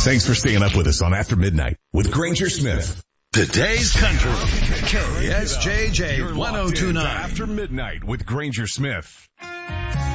Thanks for staying up with us on After Midnight with Granger Smith. Today's Country, KSJJ 1029. After Midnight with Granger Smith.